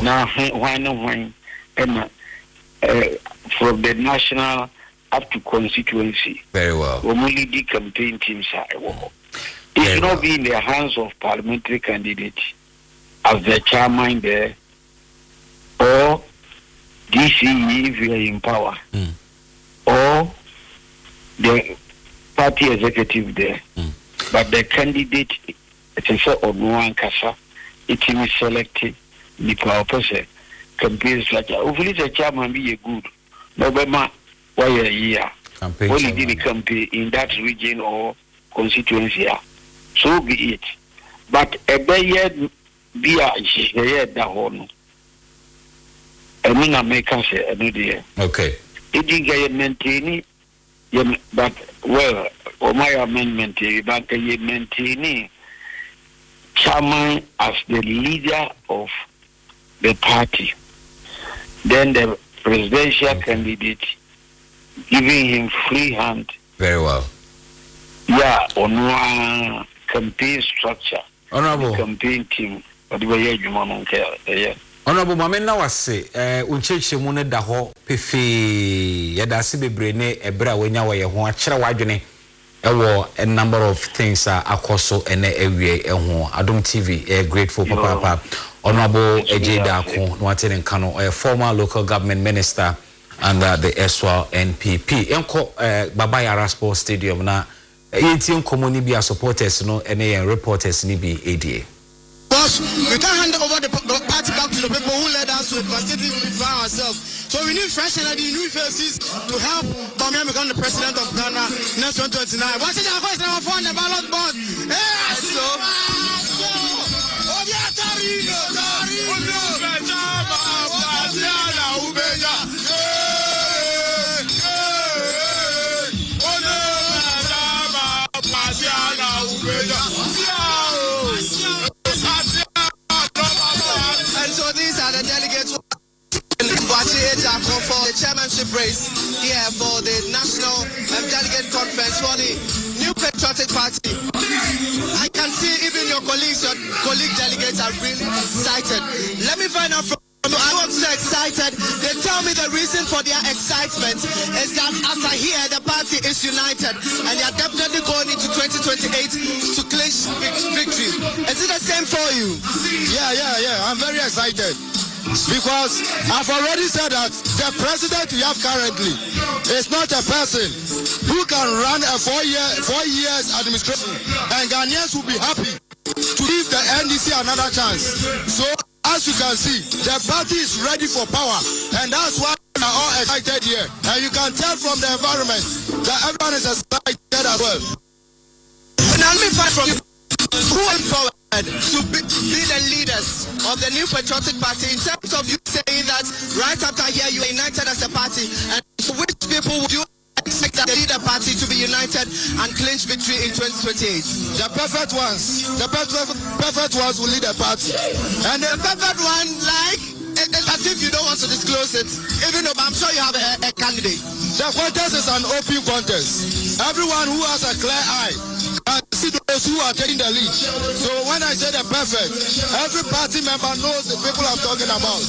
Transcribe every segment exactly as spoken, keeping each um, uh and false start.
Now, when when and from the national up to constituency. Very well. Only the campaign teams are. It should not be in the hands of parliamentary candidates as the chairman there, or D C E if you are in power, mm. or the party executive there. Mm. But the candidate, it is a one kasa, it is selected. Nipa opese campaign strategy. Hopefully the chairman be a good. November, why a year? Only did the campaign in that region or constituency. So be it. But a day be a share the horn. I mean, I make us a new okay. It didn't get maintaining, but well, or my amendment, but you maintaining chairman as the leader of the party. Then the presidential okay. candidate giving him free hand. Very well. Yeah, on one campaign structure. Honorable campaign team. What do you want to Honorable Mamena was say, uh, Unchich Mune Daho, Pifi, Yadasi Bebrene, Ebra, when you were a watcher, Wagene, a war, a number of things are Akoso and a way, Adum T V, a grateful papa, Honorable Eje Dako, Nuaten and Kano, a former local government minister under the S W A N P P. Enko Babaya Raspo Stadium na eighteen community supporters no and reporters ni be A D A. We can't hand over the party back to the people who led us to it, but still by ourselves. So we need fresh energy, new faces to help Bamian become the president of Ghana next twenty twenty-nine. What's it? Of course, number four on the ballot board. Yes, so. And so these are the delegates for the chairmanship race here for the National um, Delegate Conference for the New Patriotic Party. I can see even your colleagues, your colleague delegates are really excited. Let me find out from you. I'm so excited. They tell me the reason for their excitement is that after here the party is united and they are definitely going into twenty twenty-eight to clinch victory. Is it the same for you? Yeah, yeah, yeah. I'm very excited. Because I've already said that the president we have currently is not a person who can run a four year four years administration, and Ghanaians will be happy to give the N D C another chance. So as you can see, the party is ready for power, and that's why we are all excited here. And you can tell from the environment that everyone is excited as well. Now let me find from you who is forward to be, be the leaders of the New Patriotic Party in terms of you saying that right after here you are united as a party, and which people would you expect the leader party to be united and clinch victory in twenty twenty-eight? The perfect ones, the perfect, perfect ones will lead the party. And the perfect one, like, as if you don't want to disclose it, even though I'm sure you have a, a candidate. The contest is an open contest. Everyone who has a clear eye can see those who are taking the lead. So when I say the perfect, every party member knows the people I'm talking about.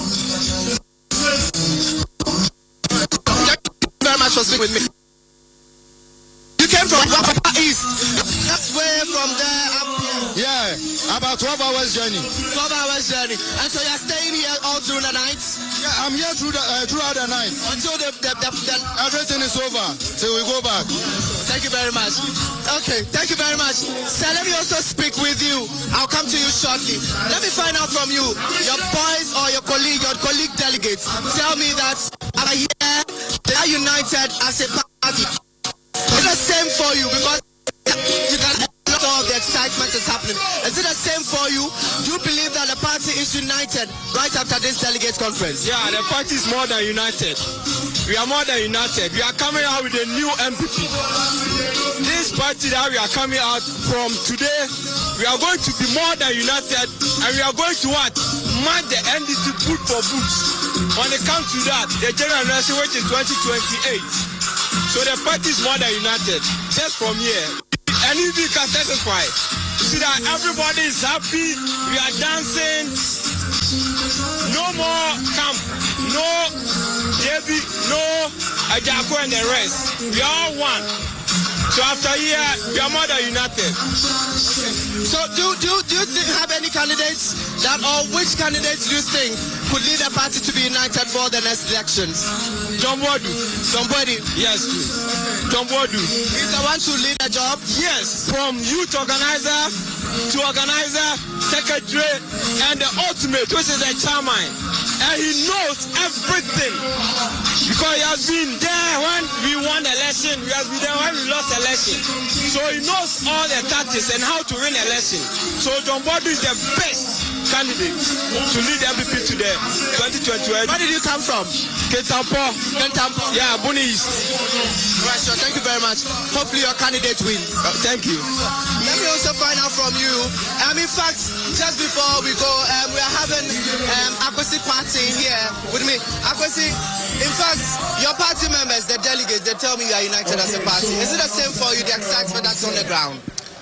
Thank you very much for speaking with me. You came from Wapapa East. That's way from there up here. Yeah, about twelve hours journey. twelve hours journey. And so you're staying here all through the night? Yeah, I'm here through the, uh, throughout the night. Until the, the, the, the... everything is over. Till we go back. Thank you very much. Okay, thank you very much. So let me also speak with you. I'll come to you shortly. Let me find out from you, your boys or your colleague, your colleague delegates, tell me that are here, they are united as a party. It's the same for you because you can a lot of the excitement is happening. Is it the same for you? Do you believe that the party is united right after this delegates conference? Yeah, the party is more than united. We are more than united. We are coming out with a new M P P. This party that we are coming out from today, we are going to be more than united, and we are going to what? Match the N D C foot for boots. When it comes to that, the general election which is twenty twenty-eight. So the party is more than united. Just from here, and if you can testify, you see that everybody is happy. We are dancing. more camp. No J B, no Ajako and the rest. We are all one. So after a year, we are more than united. So do do do you think, have any candidates that, or which candidates do you think could lead the party to be united for the next elections? John Bodu. Somebody? Yes, John Bodu. He's the one to lead the job? Yes, from youth organizer to organizer, secretary, and the ultimate, which is the chairman. And he knows everything because he has been there when we won the election. He has been there when we lost the election. So he knows all the tactics and how to win election. So John Bodu is the best candidate to lead the M P P to the twenty twenty-one. Where did you come from? Kentampo. Kentampo. Yeah, Buni East. Right, sure. Thank you very much. Hopefully your candidate wins. Uh, thank you. Let me also find out from you. Um, in fact, just before we go, um, we are having um, Akwesi party here with me. Akwesi, in fact, your party members, the delegates, they tell me you are united as a party. Is it the same for you, the excitement that's on the ground?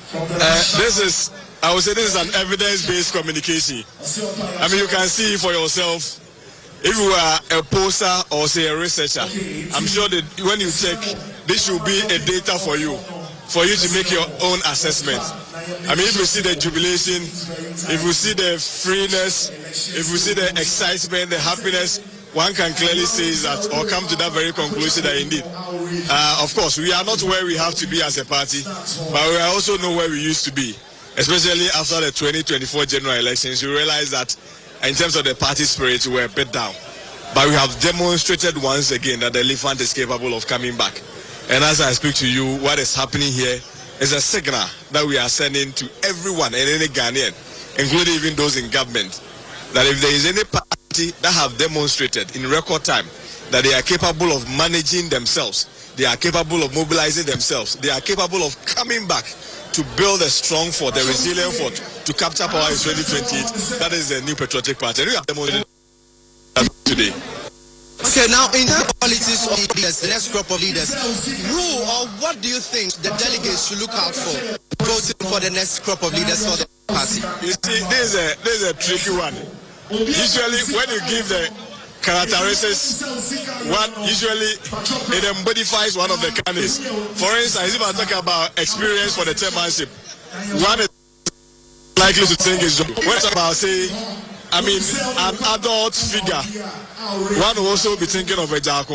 Uh, this is, I would say this is an evidence-based communication. I mean, you can see for yourself. If you are a poster or say a researcher, I'm sure that when you check, this should be a data for you, for you to make your own assessment. I mean, if you see the jubilation, if you see the freeness, if you see the excitement, the happiness, one can clearly say that or come to that very conclusion that indeed, uh, of course, we are not where we have to be as a party, but we also know where we used to be, especially after the twenty twenty-four general elections. You realize that in terms of the party spirit, we were a bit down. But we have demonstrated once again that the elephant is capable of coming back. And as I speak to you, what is happening here is a signal that we are sending to everyone and any Ghanaian, including even those in government, that if there is any party that have demonstrated in record time that they are capable of managing themselves, they are capable of mobilizing themselves, they are capable of coming back to build a strong fort, a resilient fort, to capture power in twenty twenty-eight. That is the New Patriotic Party. We have demonstrated that today. Okay, now in the qualities of leaders, the next crop of leaders, who or what do you think the delegates should look out for voting for the next crop of leaders for the party? You see, this is a, this is a tricky one. Usually, when you give the characteristics, one usually it embodies one of the candidates. For instance, if I talk about experience for the chairmanship, one is likely to think is when it's about say, I mean, an adult figure, one will also be thinking of a Jako.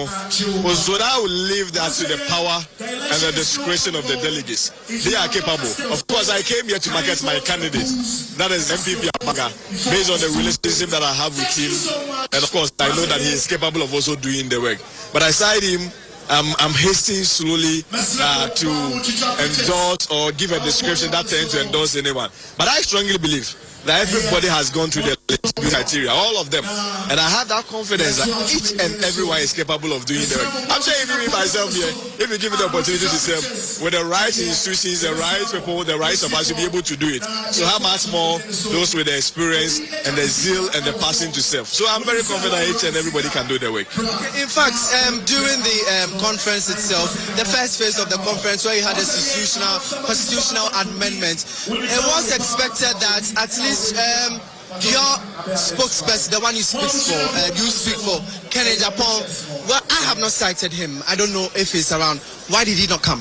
So that will leave that to the power and the discretion of the delegates. They are capable. Of course, I came here to market my candidate. That is M P P Amaga, based on the relationship that I have with him. And of course, I know that he is capable of also doing the work. But aside him, I'm, I'm hastening slowly uh, to endorse or give a description that tends to endorse anyone. But I strongly believe that everybody has gone through the criteria, all of them. And I have that confidence that each and everyone is capable of doing the work. I'm sure even me myself here, if you give me the opportunity to serve with the right institutions, the right people, the right of us to be able to do it. So how much more those with the experience and the zeal and the passion to serve. So I'm very confident each and everybody can do the work. In fact, um, during the um, conference itself, the first phase of the conference where you had a constitutional, constitutional amendment, it was expected that at least um, your spokesperson, the one you speak for, uh, you speak for, Kennedy Japan, well, I have not cited him. I don't know if he's around. Why did he not come?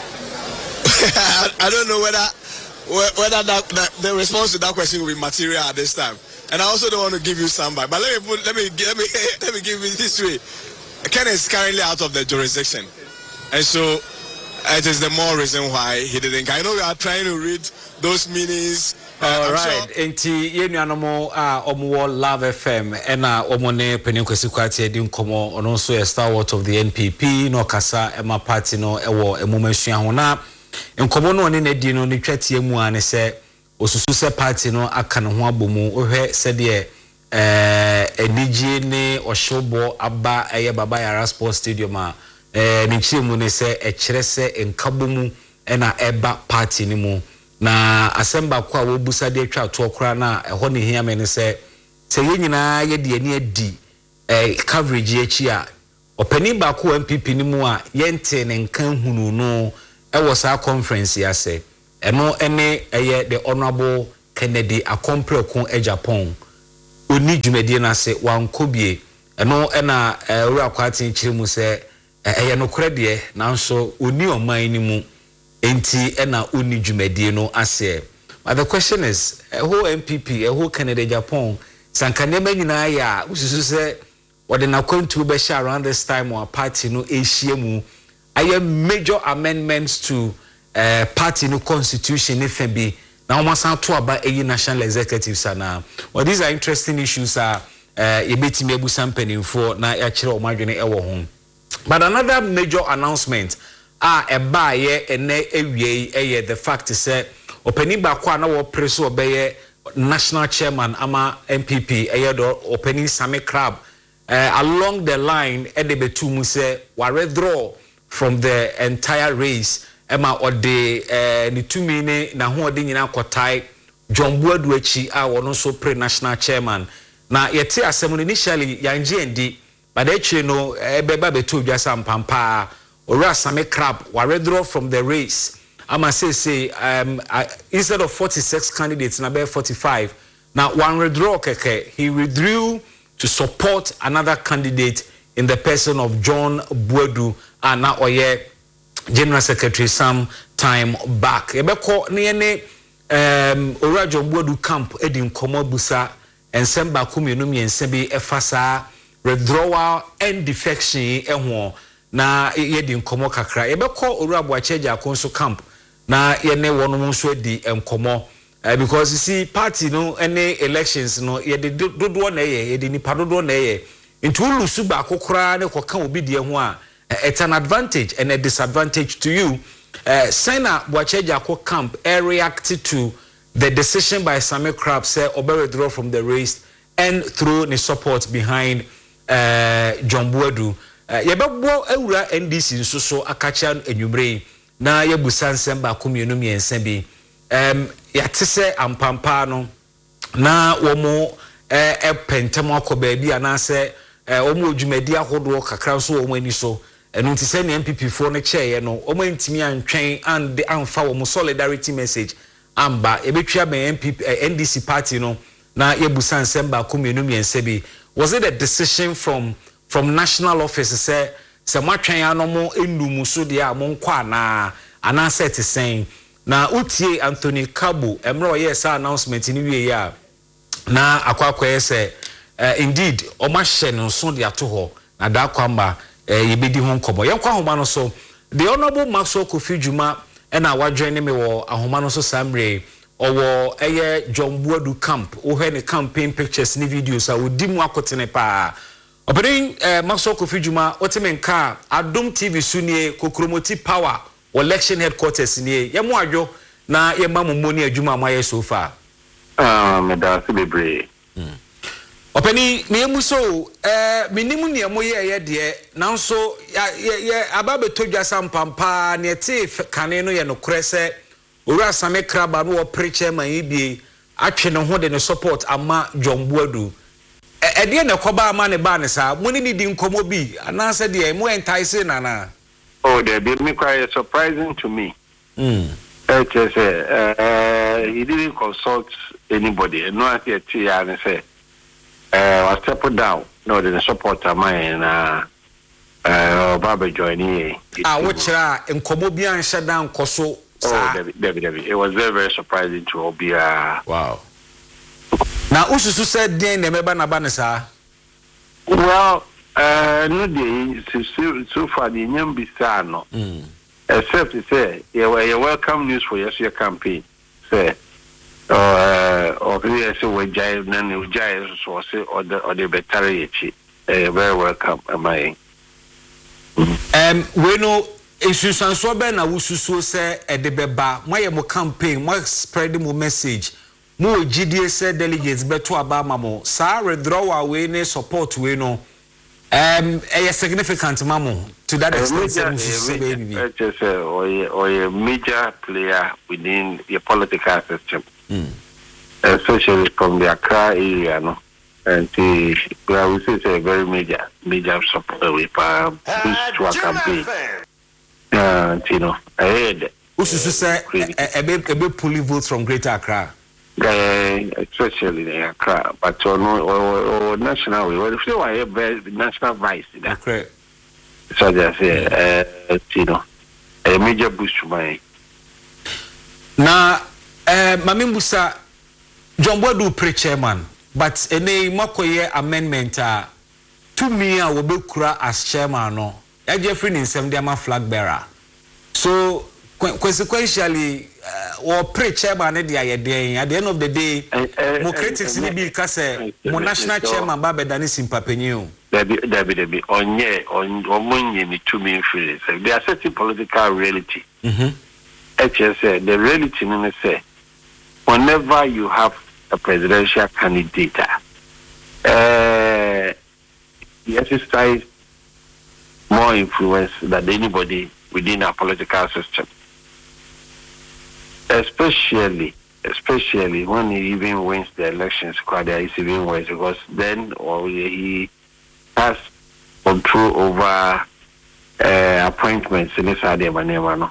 I don't know whether whether that, that the response to that question will be material at this time. And I also don't want to give you somebody. But let me put, let me let me let me give it this way. Ken is currently out of the jurisdiction, and so it is the more reason why he didn't. I know we are trying to read those meanings. All right. Enti yenuanomo a omo Love F M ena omo ne penenkwesi kwati edi nkomo ono nso a stalwart of the N P P no kasa ema party no ewo emomasuya ho na nkomo no ne nadi no ne twatie mu ane se osusu se party no aka ne ho abomu ohwe se de eh enigye ne ohyobo aba eye baba yara sports stadium a eh ne chiemu ne se e kire se enkabomu ena eba party ni mu na asemba kwa wo busa de twa to kora na eho ne hia me ne se se ye nyina ye de ani adi eh coverage echi a opani ba ko M P P ni mu a yente ne nkan hunu no e wo sa conference ya se eno ene eye the honorable Kennedy Akompreko e Japan oni dwumadie na se wankobie eno ena owura kwate nkyire mu se eye no krede nanso oni oman ni mu enti ena oni dwumadie no ase. But the question is a whole M P P a whole Canada Japan sankane manyina ya ususu se wode na kwantu be share around this time our party no ehia mu aye major amendments to uh, party no constitution if be na omasan to aba eyi national executive sana. Well, these are interesting issues are uh yebetimi abusan penimfo na ya kire omadwene ewo ho. But another major announcement ah eba ye ene ewie eye the fact is say openi ba kwa na wo preso obeye national chairman ama M P P eye do openi Sami Crab uh, along the line edebetu mu say wa withdraw from the entire race ema ode uh, ni tumi ne na ho ode nyina kotai John Buadu achi a wono so pre national chairman na yete asem initially yanje endi but actually no ebeba betu dwasa mpampa ora Sami Crab wa withdraw from the race. I'ma say say um I, instead of forty-six candidates na be forty-five now one withdraw keke he withdrew to support another candidate in the person of John Buadu and now oye General Secretary some time back ebeko ne ne um ora John Buadu camp edi nkomo busa ensemba kumienu miense bi efasa withdrawal and defection ehwo na yedi nkomo kakra ebeko ora Boacheja Akonso camp na yene wono nso di enkomo uh, because you see party no any elections no yede dodo na ye yede nipa dodo na ye nti ulusu ba kokora ne koka obi die ho a it's an advantage and a disadvantage to you. uh, Sena Boacheja Akko camp uh, reacted to the decision by Sami Crab say obe withdraw from the race and through the support behind uh, John Buadu. uh, yebebo ewura N D C nso so akacha enwumre na yebusa nsem ba komienu miense bi em yatese ampampa no na womo eh epentem akoba bi anase womo odwumadi ahodo kakra so womo ani so enu nti se ne M P P fo no cheye no womo ntimi antwen and amfa womo solidarity message amba ebetwa ben M P P eh, N D C party no na yebusa nsem ba komienu miense bi. Was it a decision from from national office say se matwen anomo endumu so de a monkwa na anase te sen na utie Anthony Kabu emro yes announcement ni wie ya na akwakwa yese uh, indeed o ma hye no so de ato ho na da kwamba uh, yebedi ho nkobo yenkwa homa no so the honorable Maxwell Kofi Dwuma na wadwene me wo ahoma no so samre owo eye John Buadu camp o he ne campaign pictures ni videos a odi mu akotene pa. Opening uh, Maxwell Kofi Dwuma otemenka Adom T V sunie Kokromoti Power election headquarters nie yemo adwo na yema momoni adwuma amaye so far. Ah me da se bebre. Mm. Openi me emu so eh minimu ne emo ye ye de nanso ye ababetodwa sampampa ne te kane no ye no krese owura Sami Crab no wo preacher man yibie atwe ne ho de ne support ama John Buadu. Ede na koba ama ne ba ne sa moni ni di nkomo bi anase de mo entice na na. Oh, they be me quite surprising to me. Mm. It is uh, uh, he didn't consult anybody. No, I see T and say, uh, I step down. No, the supporter mine uh, uh, Baba joining. Ah, which are in Komobian shut down Koso. Oh, David, David, David. It was very, very surprising to be uh wow. Now, Ususu said, then the Mebana Banasa. Well, uh, no, day so, so far the young Bissano. Mm. Except to say, you were a welcome news for your campaign. Say, uh, or yes, we jive, then you jive, so say, or the or the better, uh, very welcome, am I? Um, we know. Isusan so be na wususu se edebeba moye mo campaign mo spread mo message mo gidie se delegates beto aba mamo sa withdrawal we ne support we no um a significant mamo to that extent wususu be ni it is a or a major player within the political system, mm. especially from the Accra area, no, and the I would say it's a very major major support with uh, boost to our campaign. Uh, you know, I heard. Ususu say a be a be pulling votes from Greater Accra. Uh, especially in Accra, but on or national way. Well, if you are a national vice, okay. So just say, uh, you know, a major boost to my. Now, uh, Mamimbusa, John Bodu pre-chairman, but a name Mokoye amendment uh, to me I will be kura as chairman. No, I Jeffrey in some Dama flag bearer. So consequentially, uh, or pre-chairman at the end of the day, more critics in the case, more national chairman Baba Danis in Papenio. There be, there be, there be, on ye, on one ye, two main phrases. They are certain political reality. Mm-hmm. H S A, the reality in say, whenever you have a presidential candidate, uh, he exercise more influence than anybody within our political system. Especially, especially when he even wins the elections, quite there is even worse because then or he has control over uh, appointments in this area. No,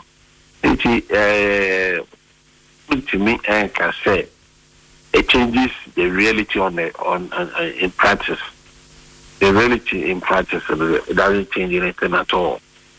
it uh, to me and can say it changes the reality on the on, on, on in practice. The reality in practice it doesn't change anything at all.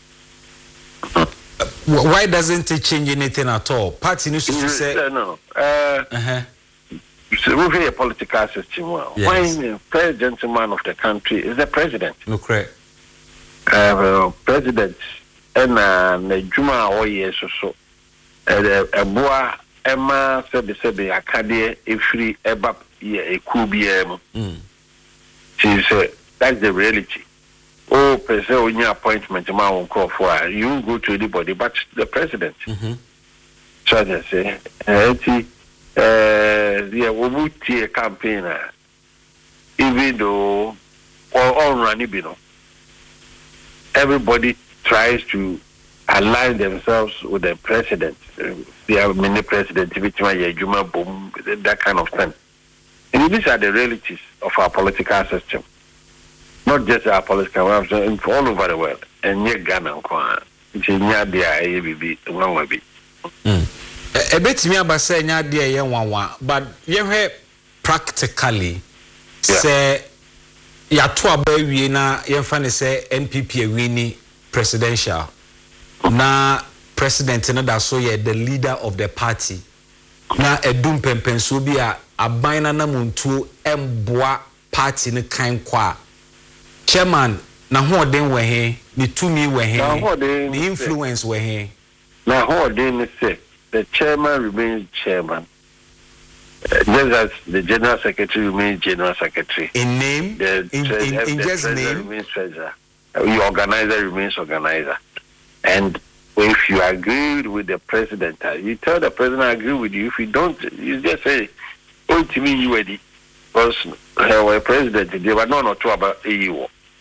Why doesn't it change anything at all? Party needs to say no. no. Uh, uh-huh. So we have a political system. Well, yes. When the president man of the country is the president. No correct. Uh, president and uh, Juma or yes or so. A boy Emma said the said the Acadie a free ebap a kubium. She said that's the reality. Oh, person when your appointment man won't call for you go to anybody but the president. Mm-hmm. So I say, uh, uh, yeah, we would see a campaigner, even though all running, you know, everybody tries to align themselves with the president. Uh, there are many presidents, which might Juma boom, that kind of thing. And these are the realities of our political system. Not just our political system, all over the world. And yet, Ghana, it's in Yadia, A B B, one way. A bit me about saying, yeah, dear, one, but you have practically say, ya two a baby na you find say N P P a winning presidential. Na president na da so ye the leader of the party. Na edum pempen so bi a abana na muntu emboa party ne kan kwa. Chairman na ho den we he, ni tumi we he, ni influence we he. Na ho den say the chairman remains chairman. Uh, just as the general secretary remains general secretary. In name? The in tre- in, in the just treasurer name? Remains treasurer. The organizer remains organizer. And if you agree with the president, you tell the president I agree with you. If you don't, you just say, oh, to me, you ready. Because uh, we're president, they were not or two about A U.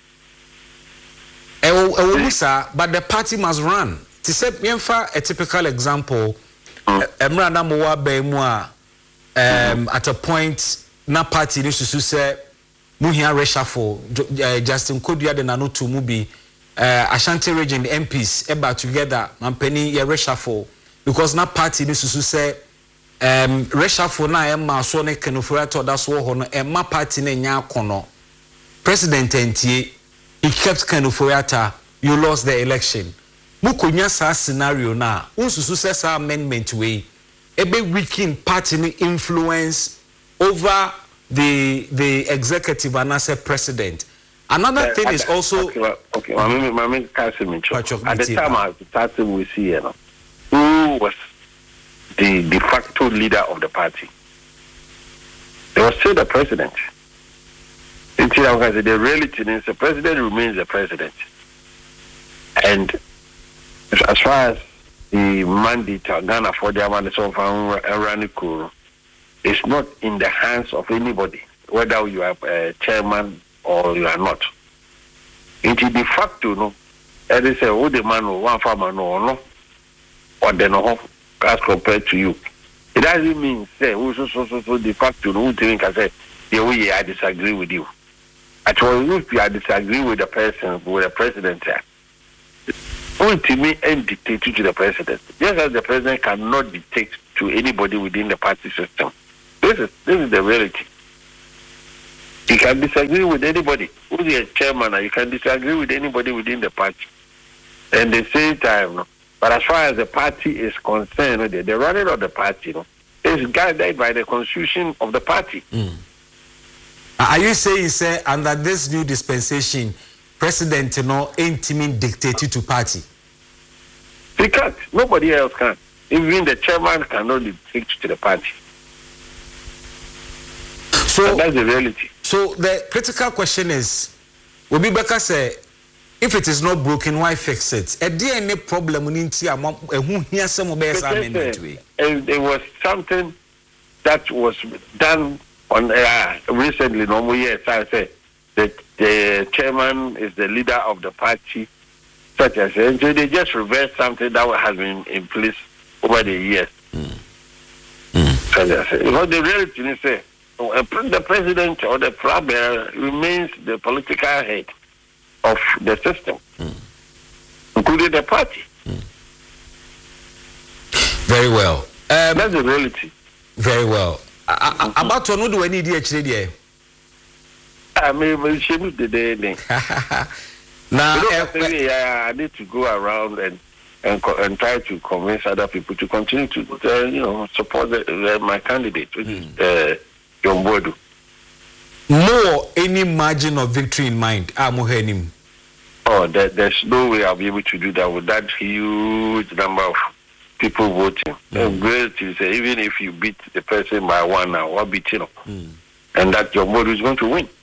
But the party must run. To set me a typical example, Emra Namoa Bemwa um at a point na party needs to say Muhia reshuffle Justin Kodua de Nano to Mubi uh Ashanti region the M Ps about together Mampeni ye reshuffle because na party needs to say um reshuffle na Emma so ne kenofura to that's wo ho no Emma party na nya kono president entie he kept kenofura you lost the election. Mukonya sa scenario na unsusu se sa amendment we ebe weaken party influence over the the executive and as a president. Another uh, thing is also okay, okay. Mami mami Kasimincho. At the time I started we see you know, who was the de facto leader of the party. They was still the president. Until I the reality is the president remains the president. And as far as the mandate Ghana for the amount of Aranikuru, it's not in the hands of anybody, whether you are a chairman or you are not. Into de facto, no, and they say, oh, the man or one farmer, no, no, or then no, as compared to you. It doesn't mean, say, oh, so, so, so, so, de facto, no, think I say, the way I disagree with you. At all, if I disagree with the person, with the president, ultimately and dictate to the president. Just as the president cannot dictate to anybody within the party system. This is this is the reality. You can disagree with anybody. Who's the chairman? You can disagree with anybody within the party. And the same time, no? But as far as the party is concerned, the, the running of the party, no, is guided by the constitution of the party. Mm. Are you saying, sir, under this new dispensation, president, you know, ain't mean dictated to party? He can't. Nobody else can. Even the chairman cannot dictate to the party. So and that's the reality. So the critical question is, will be better say, if it is not broken, why fix it? A D N A problem in India, who hears some of us amendment way. And there was something that was done on uh, recently. No more years, I say that the chairman is the leader of the party, such as and so they just reversed something that has been in place over the years. Mm. Mm. So I say, because the reality is say, the president or the flag bearer remains the political head of the system, mm. including the party. Mm. Very well. Um, That's the reality. Very well. Mm-hmm. About to know do any D H D? I mean, we should do the day. Now, I need to go around and and and try to convince other people to continue to, uh, you know, support the, uh, my candidate, which mm. is uh, John Bodu. More any margin of victory in mind? I'm him. Oh, there, there's no way I'll be able to do that with that huge number of people voting. Mm. Great to say, even if you beat the person by one now, what beat you know, mm. and that John Bodu is going to win.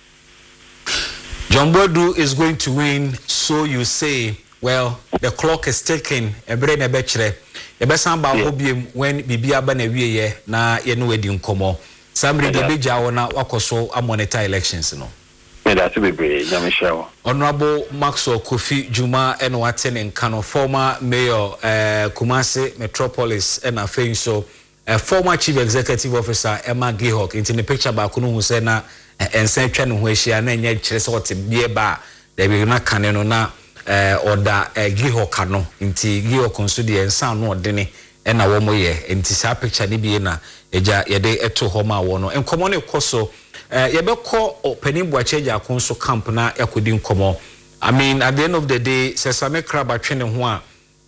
John Bodu is going to win, so you say. Well, the clock is ticking. Every na betchere. The best about hobium when Bibia Banewie na yenu wedding komo. Somebody the bija wana wakoso a monitor elections no. That's a bit Honorable Maxwell Kofi Juma and Waten and Kano, former mayor uh, Kumasi Metropolis and a so uh, former chief executive officer Emma Gihok into the picture by Kunu Husena and Sanchan Hueshi and then yet Chesot Bieba. They will not cannon na. Uh, or da uh, Gihok kano inti Gihok konsudi and sound no dene and a womo ye inti sa picture ni bi na eja yede eto homa wono en komo ne koso uh, yebeko opening boacheja konso camp na yakodi nkomo. I mean at the end of the day sesame crab atwene ho a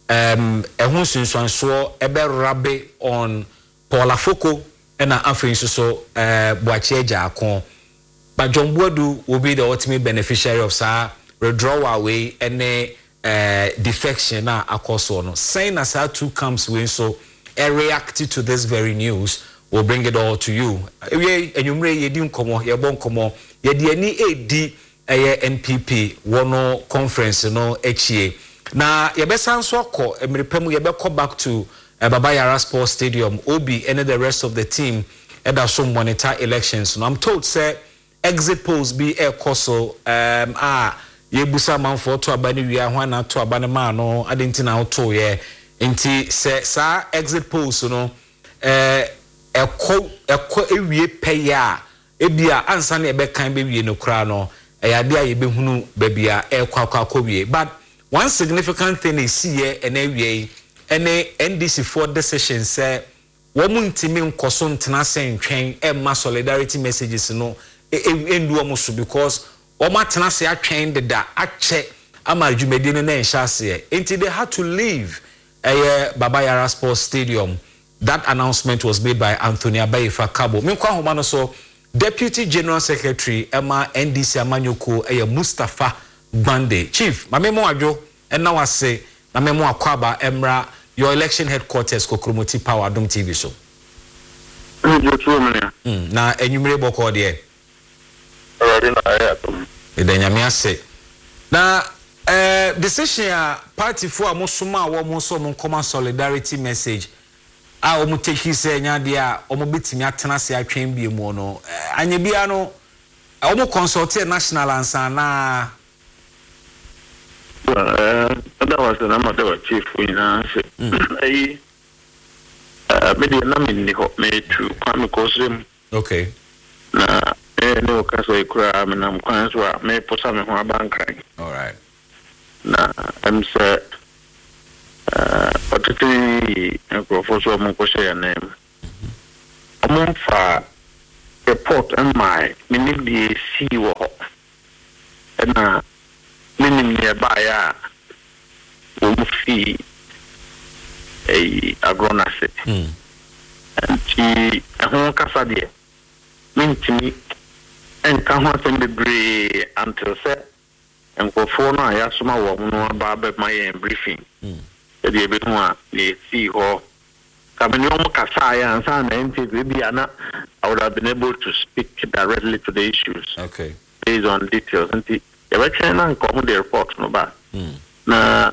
um ehun sunsuanso ebe rabe on Paula Foko and afin so uh boacheja akon, but John Bodu will be the ultimate beneficiary of sa withdrawal away any uh, defection na akoso no. Saying as our two camps win so a react to this very news will bring it all to you. We enyumre yedi nkomo ye bon komo ye de ani edi eye N P P wono conference no echie na ye besan so akọ emirepam ye be call back to uh, Baba Yara Sports Stadium Obi and the rest of the team and also monitor elections. No, I'm told say exit polls be a koso um ah ye busa manfo to abane wi ahwa na to abane ma no adenti na auto ye enti se sa exit polls no eh ekọ ekọ ewie peye a ebia ansa na ebe kan be wie no kra no eyade a ye behunu ba bia ekọ akọ akọ wie. But one significant thing is see here and ewie ene N D C for decision say wo mu ntimi nkoso ntena sen twen e ma solidarity messages no endu omo so because Oma tenase atwen de da ache ama dwumedi no na enhyase enti they had to leave uh, Baba Yara Sports Stadium. That announcement was made by Anthony Abayifa Kabo. Minkwa homa no so Deputy General Secretary Emma N D C Amanyoko eye Mustafa Bande. Chief, mamemo adwo enna wase na memo akwaba emra your election headquarters Kokromoti Power Adom T V so. Mm, na enyumre boko de Edanyame say na eh decision a party for amosoma wo mo so mo common solidarity message a o mo take say nya de a o mo betimi atena se atwen bi mu no anya bia no o mo consult national ansa na eh that was na ma de chief we na say eh uh me de na me ni ho me tu kwame kosem. Okay. Na eh no kaso ikura me na mkwan so a me pota me ho abankan. All right. Na I'm say uh otiti enkrofo so mo ko share name. among for report and my minim the sea war and uh minim nearby uh fee a agronasset and she a home casadia minty and come out in the bray until set and for four now I asked my woman about my briefing the bit more the sea or Kabinyomo Kasaya and San Antibiana, I would have been able to speak directly to the issues. Okay. Based on details. And the election and come the report no bad. Now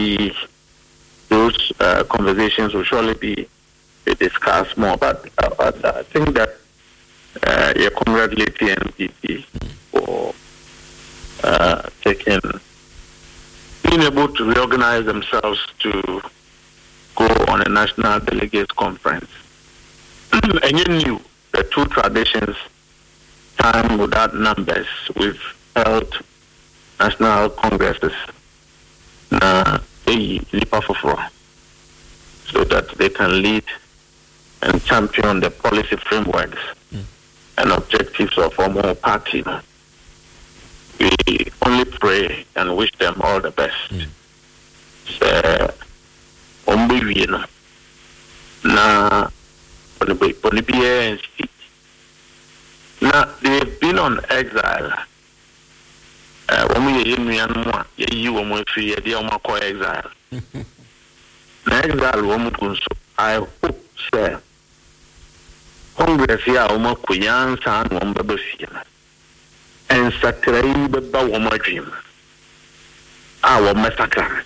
those uh, conversations will surely be, be discussed more. But uh, I think that uh, you congratulate the N P P for uh, taking being able to reorganize themselves to go on a national delegates conference. And you knew the two traditions, time without numbers, we've held national congresses na a leap for so that they can lead and champion the policy frameworks mm. and objectives of our more party. We only pray and wish them all the best. Mm. So, Ombivino na Bonibia and Speak. Now they've been on exile. When we in Myanmar, you were free a dear Marco exile. Exile woman so I hope sir. Congress ya Oma Kuyan San Wombabufina and Saturday the Bawama dream. Our massacre.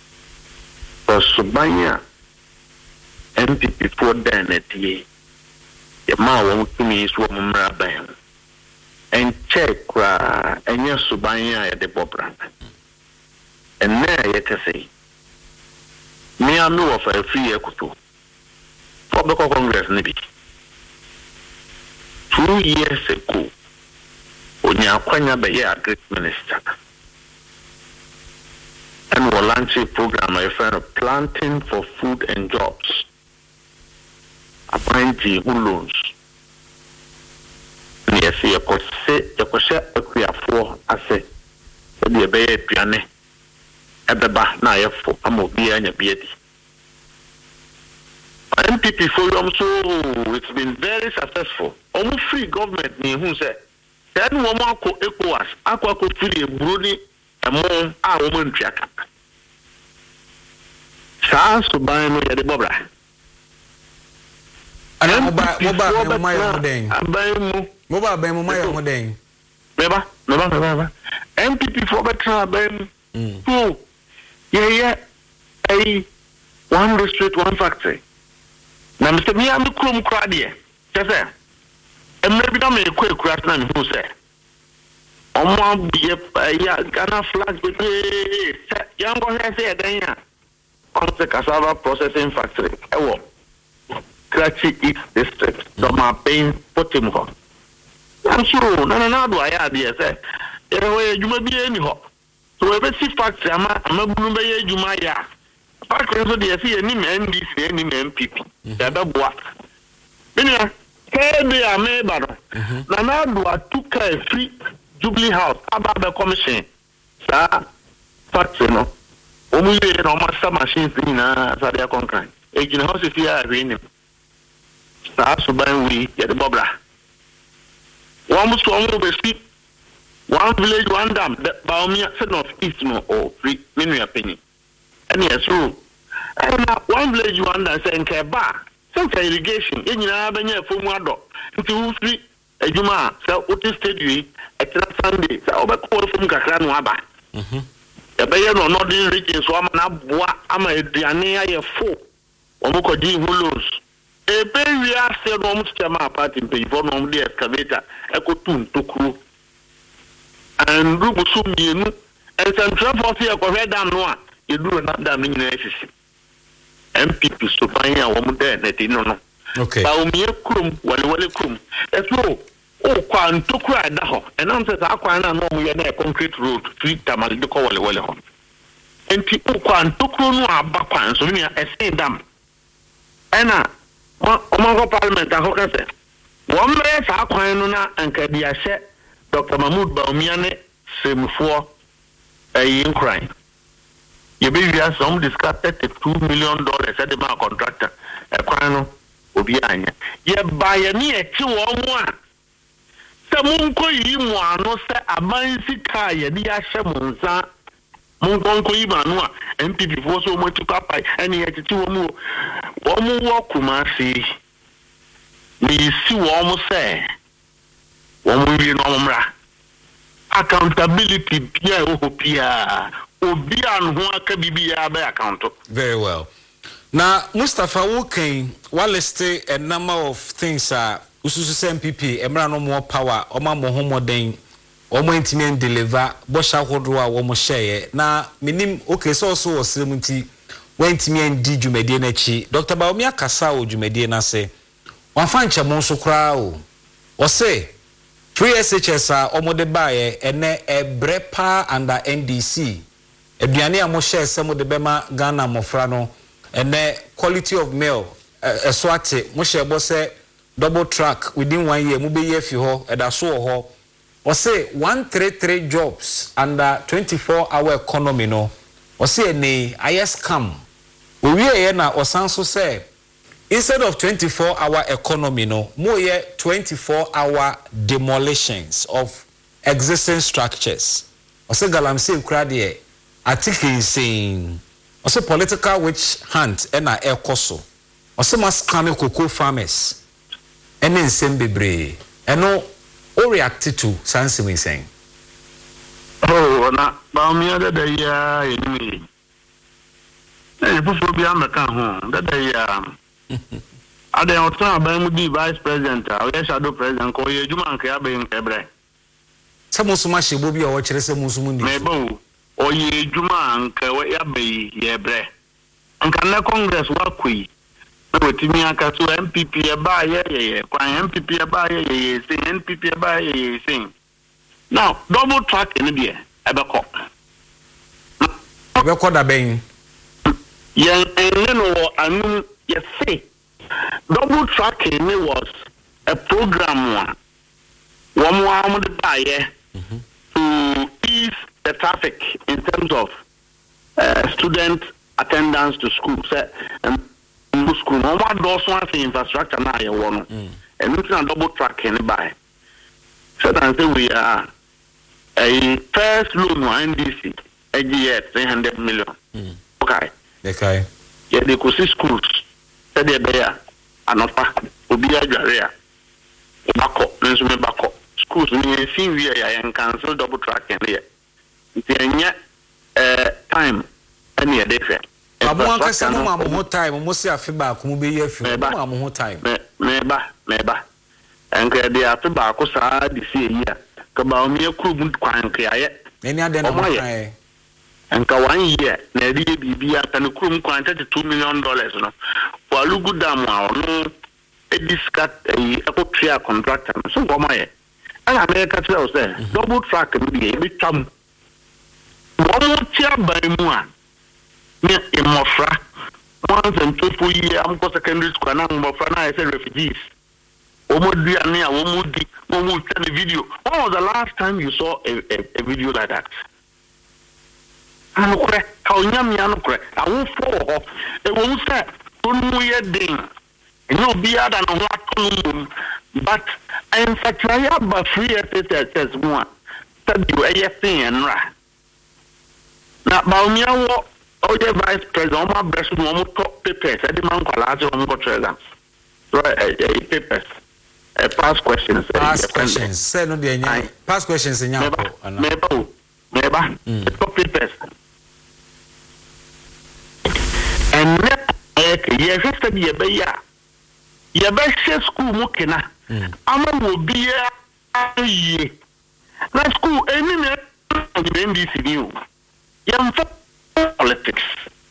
Subanya M P P for then at ye. The ma won't to me is woman rabban. And check and yes, Subanya at the Bobran. And there yet to say, me I know of a free equity for the Congress Navy. Two years ago, when you are a great minister. And we'll launch a program, my friend, of planting for food and jobs. Apparently, who loans? Yes, you could say, you could say, we are for, I say, the bay piano at the back, now for a mobile and a beauty. M P P for them, so it's been very successful. Almost free government, me who said, then one more co equals, aqua could free a broody. Among our woman jack. Sans to buy me at the Bobra. And I'm mobile my own day. I'm buying mobile by my own day. Never, never, never. M P P for better than two. Yeah, yeah. A one district, one factory. Now, Mister Me, I'm the Chrome crowd here. Just there. And maybe I'm a quick crash man who said. Omo be a Ghana flag with young boy say then on the cassava processing factory. Ewo Karachi East District. So my pain put him on. I'm sure no no no do I idea say anyway you may be anyhow. So every factory I'm I'm blue be you my ya. Factory so dey see any N D C any M P P. They be boa. Benia say be a me baro. Na na do atuka free Jubilee House, about the commission. Sir, factory no. Omu ye no master machines in na sa dia concrete. E gina house fi a renim. Sir, so ban we get the bobra. One must one be speak. One village, one dam. That Baumia said of east no or free many opinion. And yes, true. And one village, one dam say nke ba. Some irrigation. E gina ba nya fo mu ado. Nti free ejuma so oti stadium extra Sunday so obekọ from kakra no aba mhm e be ye no no din region so ama na boa ama eduane aye fo omukọ di hulos e be wi ase no mo chama party pe for no di excavator e ko tun tokuro and rubu so mienu and central force e ko head down no a e duro na dam nyina esisi M P P so ban ya wo mo de na ti no no okay ba o mi ekrum wale wale krum e so o kwa ntokura da ho enam se sa kwa na no mo ye na concrete road free tamal de ko wale wale ho enti o kwa ntokuro no aba kwa so ni e sen dam ena Omango Parliament aho kase. One may sa kwan no na anka di ahye Doctor Mahmoud Bawumia ne semfo eh in crime. You be here some discuss thirty-two million dollars at the man contractor. E kwan no obi anya. Ye buy ni e ti wo mu a. Se munko yi mu ano se amansi ka ye di ahye mu nsa. Munko yi ma no a M P P fo so mo ti papa ene ye ti wo mu wo mu wo Kumasi. Ni si wo mo se wo mu wi no mra. Accountability bia o bia obi anho aka bibia ba account. Very well. Now Mustafa Woken wa list a number of things are ususu M P P emra no more power oma mo homoden omo intimi deliver bo sha hodo a wo mo share na minim okay so so osremunti wentimi ndi dwumade na chi Doctor Bawumia kasa o dwumade na se wan fa nche mo so kra o o se three S H S a omode baaye ene ebrepa under N D C eduane a mo share se mo de bema Ghana mofra no ene quality of mail eso ate mo share bo se double track within one year mo be ye fi ho eda so ho o say one thirty-three jobs under twenty-four hour economy no o say ni ayes scam we we na osan so say instead of twenty-four hour economy no mo ye twenty-four hour demolitions of existing structures o say galamsey kura de article saying o say political witch hunt e na ekoso o say mas scam cocoa farmers ene nsem bebre eno o react to sansi we saying oh na Bawumia de de ya enimi eh fufu bia meka ho de de ya ade otan aban mu di vice president a we shadow president ko ye juma nka aban nka bre se musuma shebo bia wo kire se musumu ndi mebo o ye juma nka we aban ye bre nka na congress wa kwi wetimi aka so M P P e ba ye ye kwan M P P e ba ye ye say N P P e ba ye ye say now double track in there ebeko ebeko da ben ye ene no anu ye say double tracking was a program one one one the buy to ease the traffic in terms of uh, student attendance to school so, um, school no one does one thing infrastructure na ye wono and we can double tracking by so that say we are a first loan N D C a year three hundred million mm. okay okay yeah they could see schools said they there anofa obi adware a bako nso me bako schools ni see we ya cancel double tracking there ntenya eh time any e dey fair abo anka se mo mo time mo se afi ba ko mo be ye afi mo mo time me me ba me ba enka dey afi ba ko sa di se yi a ka Bawumia kru kwan ka ya eni ade na mo kan enka one year na eri bibia ka no kru kwan thirty-two million dollars no walugu dam a no ediscat e ekotria contractor so go maye ana me ka tell say double track me dey be twam mo tia ban mu a me imofra once and two for year am go secondary school na imofra na say refugees omodu ani a omodi omo tell the video when was the last time you saw a, a, a video like that anu kure ka onyam ya no kure awu fo ho e wo say onu ye din no be other than what to but in fact I have a free S S one that you a thing and ra na Bawumia wo o the vice president o ma breast no mo top papers e di man kwala je o mo treasure right eh papers eh past questions past questions say no dey nya past questions nya ko ana meba meba top papers and ye just be ye be ya ye be school mu kena ama wo bia ye na school eni ne N D C new ye mfa politics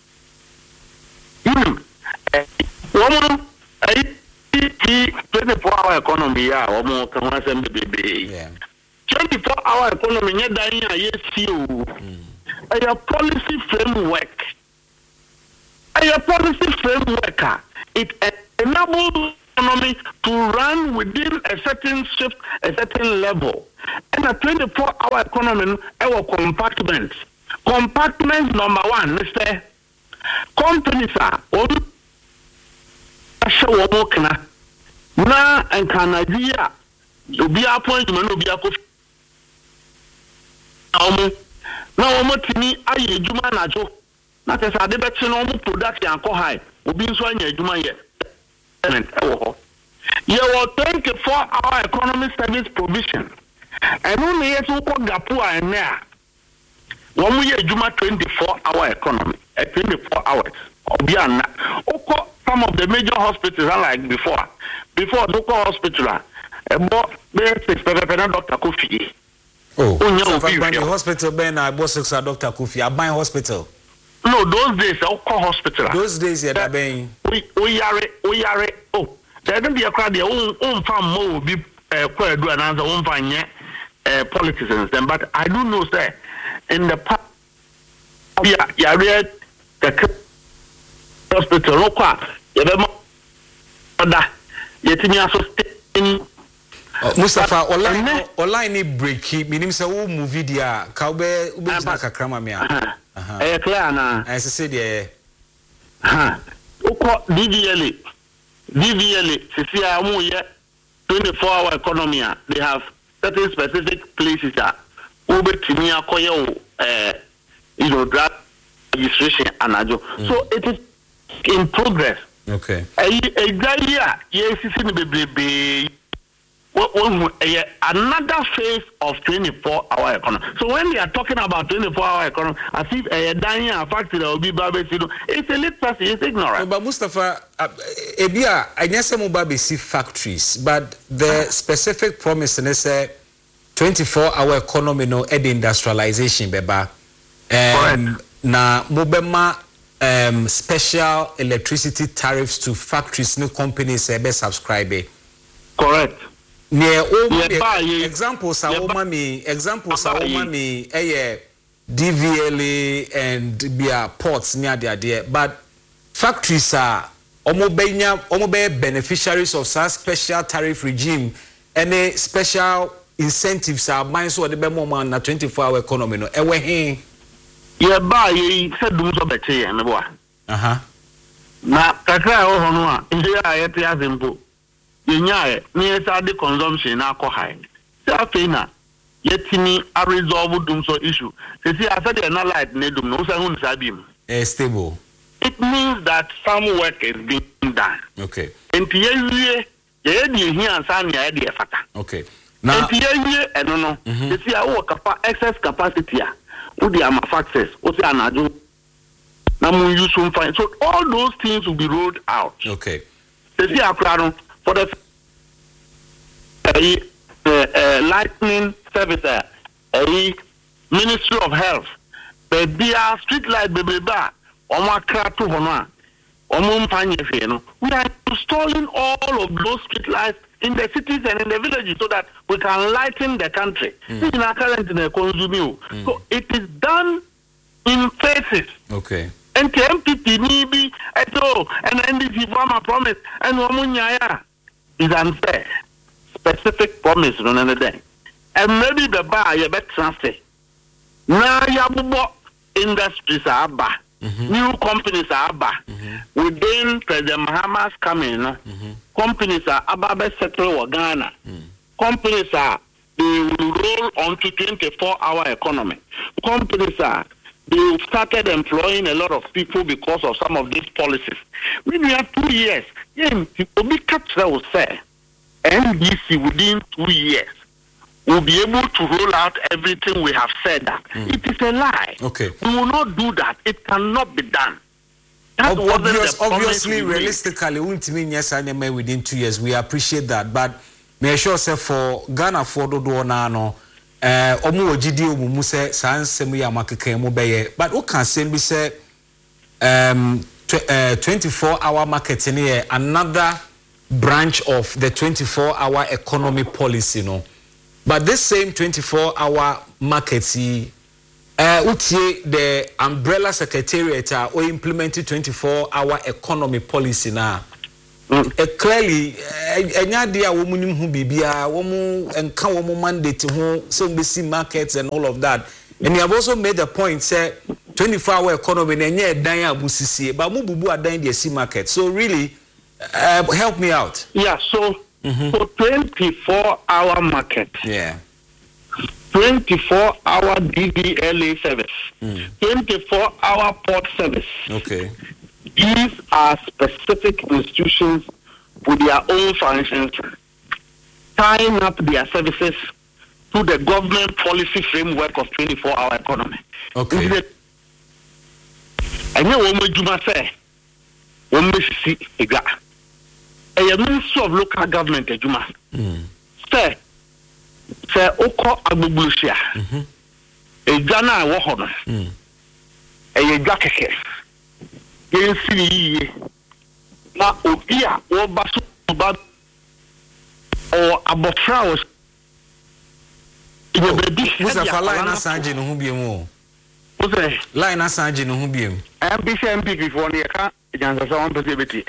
hmm woman ai twenty-four hour economy ya woman kan wa sem bebe twenty-four hour economy nye dan ya ye si o a policy framework a policy framework it enable economy to run within a certain shift, a certain level. And a twenty-four hour economy, our compartments. Compartment number one, Mister Companies are all show working now and Canada. You be appointment, you be a coffee. Now, what to me, I do manager. Not as I did better normal production and co high. Will be so near to my year. You will twenty-four hour economic service provision. And only yet to call Gapua and there. One year, Juma twenty-four hour economy at twenty-four hours. Obiana. Oko, some of the major hospitals are like before. Before Doko Hospital, about six Doctor Kofi. Oh, the hospital, Ben, I bought six Doctor Kofi. I buy hospital. No, those days, Oko Hospital. Those days, yeah, Ben. We we are we are oh. There don't be a crowd. Own own farm more be quite do an answer. Own farm yeah. Politicians, then, but I do know, sir, in the past, yeah, yeah, read the hospital, no qua, you have more, yet in your sustain. Mustafa, online, online break, meaning so movie, dear, Cowbell, Ubaka Cramamia. Eh, clear now, as I said, yeah. Ha, Uko, D V L, D V L, Cecilia, Muya, twenty-four hour economy, they have certain specific places that over Timia Koyo, uh, you know, drug registration and ajo. Mm. So it is in progress. Okay. A guy, yes, it's in the baby. Another phase of twenty-four hour economy. So when they are talking about twenty-four hour economy, as if a dining a factory will be babesi, it's a literacy, it's ignorant. But Mustafa, Ebia, I guess some babesi factories, but the specific promise in say twenty-four hour economy no ed industrialization beba. Um, na mobema um special electricity tariffs to factories no companies ebe subscribe. Correct. Near all examples are mommy, examples are mommy, eh, D V L A and beer ports near the idea, but factories are almost beneficiaries of such special tariff regime. Any special incentives are mine so the bemo na twenty-four hour economy no ewe he ye ba ye said do so better ye me boa aha na kakra o hono a ndi a ye te azempo ye nyae ni esa de consumption na akọ high say afei na yetini a resolve dum so issue say see I said they na light na dum no say hu nsa bi mu eh stable. It means that some work is being done. Okay. And ye ye ye di hi ansa na ye de fata. Okay. Now, I don't know. You see, I work excess capacity. Who they are my factors? What's the anadu? Now, we use some fine. So, all those things will be rolled out. Okay. You see, I for the uh, uh, lightning service, uh, Ministry of Health, the dear street light, baby, bar, or my crap to Hona, or Mumpany, we are installing all of those street lights in the cities and in the villages so that we can lighten the country. Mm. This is our current in the consuming. Mm. So it is done in phases. Okay. And the M P P maybe at all and N D C farmer promise and Wamunya is unfair. Specific promise on another day. And maybe the bar you better transfer. Now yabubo industries are bar. Mm-hmm. New companies are bar. Mm-hmm. Within President Mahama's coming, mm-hmm. companies are about settle Ghana. Mm. Companies are they will roll onto twenty-four hour economy. Companies are they started employing a lot of people because of some of these policies. When we have two years, yeah, people be captured will say N D C within two years will be able to roll out everything we have said that. Mm. It is a lie. Okay. We will not do that. It cannot be done. That Ob- obvious, obviously, realistically, we won't mean yes, I may within two years. We appreciate that. But may I sure say for Ghana for do do na no, eh, omu ojidi omu mu say sanse mu ya makeke mu beye. But what can say we say um twenty-four hour marketing here another branch of the twenty-four hour economy policy, no. But this same twenty-four hour market, see, uh, the umbrella secretariat uh, or implemented twenty-four hour economy policy now. uh, clearly enya dia wo munim hu bibia wo mu enka wo mu mandate hu so we see markets and all of that. And you have also made the point say twenty-four hour economy na enye dan abusisi ba mu bubu adan the see market. So really uh, help me out. Yeah, so mm-hmm. for twenty-four hour market. Yeah. twenty-four hour D D L A service. Mm. twenty-four hour port service. Okay. These are specific institutions with their own functions, tying up their services to the government policy framework of twenty-four hour economy. Okay. And you want to say, when we see a guy, a minister of local government, a Juma, say, say, Oko Abubulusia, a Jana Wahona, a Jakake. You see, now, Obia, or Basu, or Abofraus. Who's a line Assange no hubium? Who's a line Assange no hubium? M P C M P before the account, Jansa on positivity.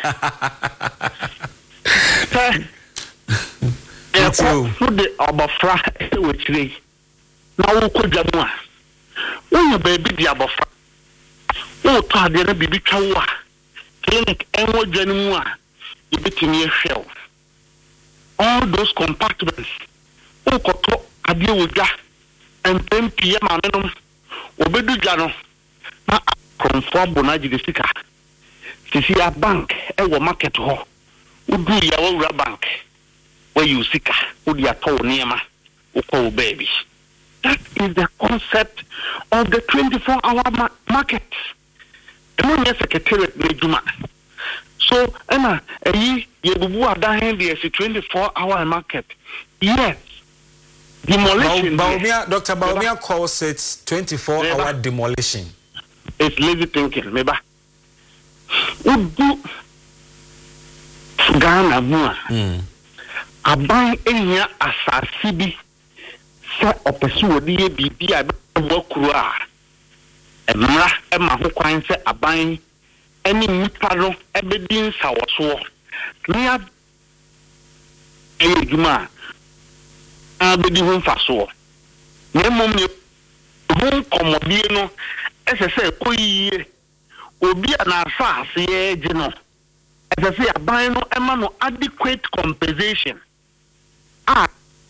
Put the Abofra which they now could Jamua. Oh, baby, the Abofra. Oh, Tadina Bibi Kawa. Clinic and what Janua. You bet me a shell. All those compartments. Oh, Koto. Adi wuja and ten p m anenum obedu jano na konfo bonaji de sika sisi a bank e wo market ho udu ya wo bank where you sika udi ato niema uko baby. That is the concept of the twenty-four hour ma- market. No yes secretariat mejuma. So ena eyi ye bubu adan de esi twenty-four hour market. Yes. Demolition. Ba- Baumia, Doctor Baumia calls it twenty-four hour demolition. It's lazy thinking, meba. Udu Ghana mua. Aban enya asasi bi se opesu odi ye bibi a bo kuru a. Emra e ma ho kwan se aban eni nipa no ebedi nsa woso. Nia e juma abedi ho faso na mom ne ho komodie no esese koyiye obi na asa ase eje no esese aban no ema no adequate compensation ah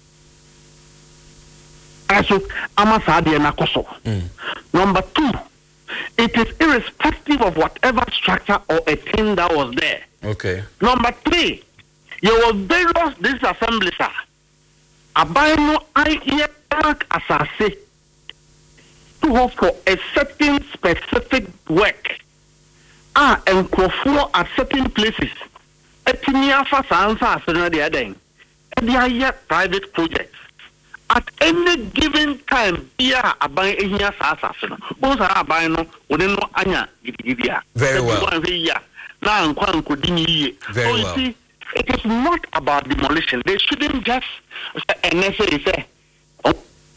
aso amasa de na koso. Number two, it is irrespective of whatever structure or a thing that was there. Okay. Number three, you was various disassemblies are Abano I earmark asase to hope for a certain specific work. Ah, and for at certain places. Etinia fa sansa asena de aden. And they are yet private projects. At any given time, yeah, aban ehia sasa asena. Those are abano wouldn't know anya gidigidia. Very well. Na nkwa nkodini. Very well. See, it is not about demolition. They shouldn't just and say say oh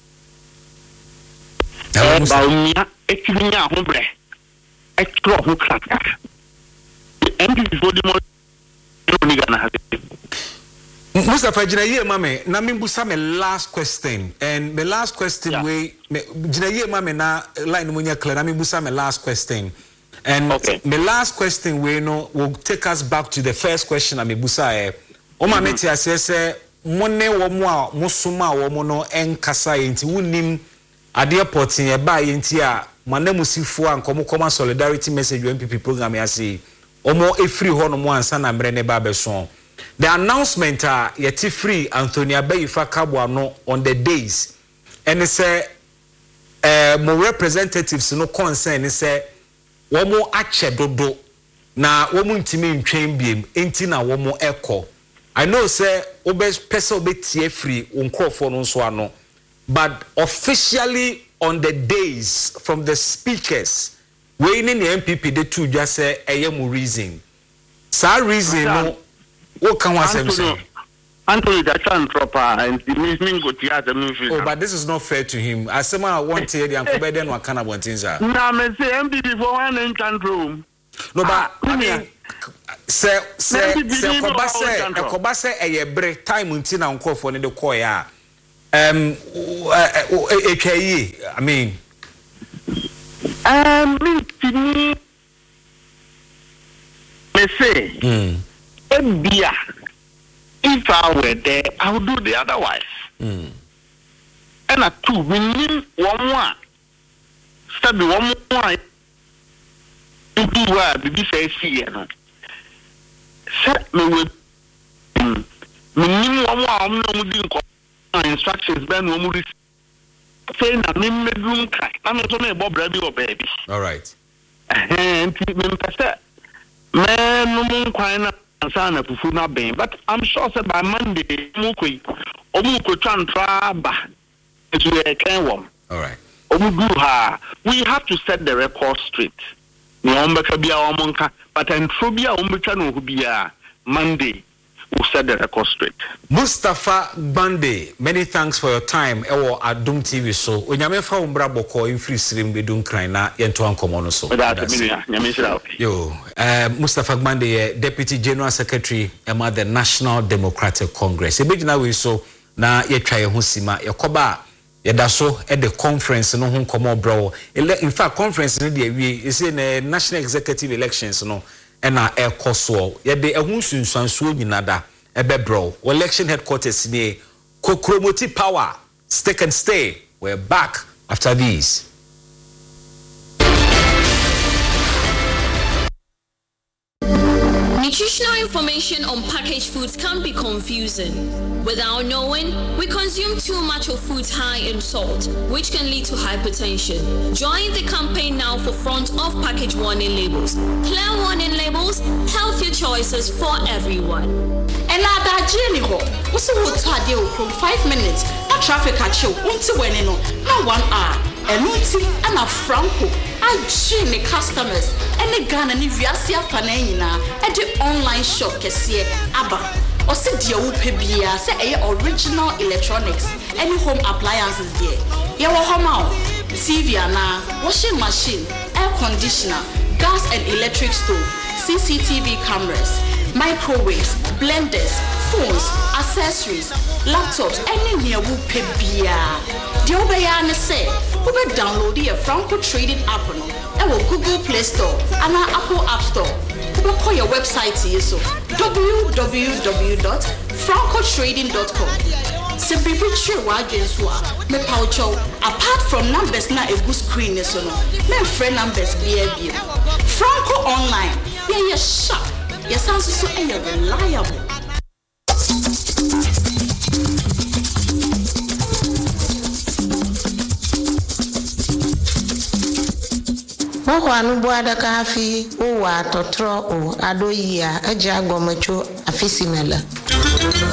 Baumia ekinya hombre ekro ho kaka and this body more ni gana ha Mustafa Jinaye mame na me busa me last question and the last question yeah. we Jinaye mame na line mo nya clear na me busa me last question and okay. The last question we know will take us back to the first question na me busa e o ma meti asese monne wo mo a musuma wo mo no enkasa yenti wunim ade portin e ba yenti a manamusifo a nkomo koma solidarity message M P P program ya say omo efri ho no mo ansa na mre ne ba beso. The announcement uh, yeti free Anthony Abeyifa Kabwa no on the days and it say uh, more representatives no concern say womo ache dodo na womo ntimi ntwen biem enti na womo ekọ. I know say obe person obe tie free unkrofo no so ano, but officially on the days from the speakers we in the M P P they too just say ayemu reason sa reason no what can one say Anthony that's proper and the meaning go theater me feel. Oh, but this is not fair to him. As someone I want to hear the uncle then what kind of one things are. Na me say M P P for one in room. No, but I mean se se se koba se koba se eyebre time unti na nkofo ne de call ya um etwayi I mean um me me say mm ebia if I were there I would do the otherwise mm and a two we need one more step one more do what bibi say see no set me with me need one more am no di instructions ben no mu say na me medroom kai na me so me bobra bi o baby all right eh me pese me no mu kwan na sana fufu na ben but I'm sure say by Monday mu koi omu ko twantra ba ezu e kan wom all right omu do ha we have to set the record straight ni ombeka bia omonka but entro bia ombeka no bia Monday we'll set the record straight. Mustafa Bande, many thanks for your time. Ewo Adum T V so. Onyame fa umbra boko in free stream bedun kran na yento ankomo no so. Yo, uh, Mustafa Bande, Deputy General Secretary ema the National Democratic Congress. Ebegina we so na yetwa ye ho sima yakoba yeda so at the conference no ho komo bro. In fact conference no dey we is in the national executive elections no. Ena ekoso ye de ehun sunsansuo nyinada ebe bro election headquarters ni Kokromoti Power stick and stay. We're back after these. Nutritional information on packaged foods can be confusing. Without knowing, we consume too much of foods high in salt, which can lead to hypertension. Join the campaign now for front of package warning labels. Clear warning labels, healthier choices for everyone. And now that journey ho, also would try from five minutes. A traffic at you, until when you know, not one hour. And until and a franco. I train the customers and the gun and the Viasia Fanena at the online shop Kessie Abba. Or sit dear Upebia, say a original electronics, any home appliances there. You are home out. T V na, washing machine, air conditioner, gas and electric stove, C C T V cameras, microwaves, blenders, phones, accessories, laptops, any near Upebia. The Obayana say, who will download the Franco Trading app on Google Play Store and our Apple App Store. Who will call your website so w w w dot franco trading dot com. Simply picture wagons who are me poucho apart from numbers na a good screen so no. Me friend numbers B A B. Franco online. Yeah, you're sharp. Your sounds so reliable. Wo anu boada kafi o wa totro o adoyia aja gomacho afisimela